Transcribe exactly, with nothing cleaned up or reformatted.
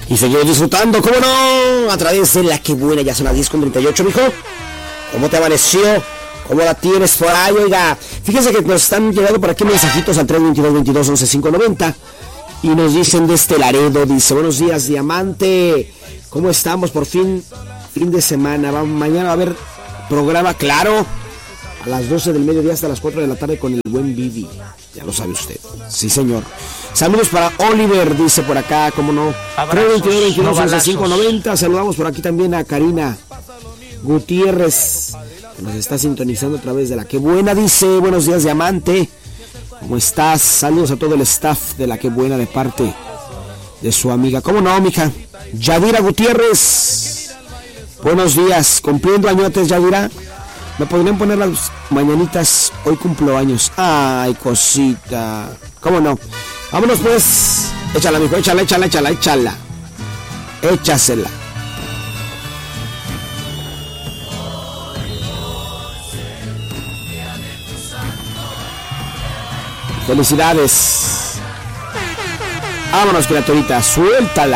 Y seguimos disfrutando, ¿cómo no? A través de la que buena, ya son las diez con treinta y ocho, mijo. ¿Cómo te amaneció? ¿Cómo la tienes por ahí? Oiga, fíjense que nos están llegando por aquí mensajitos al tres veintidós veintidós once cinco noventa. Y nos dicen de este Laredo, dice, buenos días, Diamante. ¿Cómo estamos? Por fin, fin de semana. Va, mañana va a haber programa, claro, a las doce del mediodía hasta las cuatro de la tarde con el buen Vivi. Ya lo sabe usted. Sí, señor. Saludos para Oliver, dice por acá, ¿cómo no? tres veintidós veintidós once cinco noventa. Saludamos por aquí también a Karina Gutiérrez, que nos está sintonizando a través de la que buena, dice, buenos días, Diamante. ¿Cómo estás? Saludos a todo el staff de la que buena de parte de su amiga. ¿Cómo no, mija? Yadira Gutiérrez. Buenos días. Cumpliendo añotes, Yadira. ¿Me podrían poner las mañanitas? Hoy cumplo años. Ay, cosita. ¿Cómo no? Vámonos pues. Échala, mijo. Échala, échala, échala, échala. Échasela. Felicidades. Vámonos, criaturita, suéltala.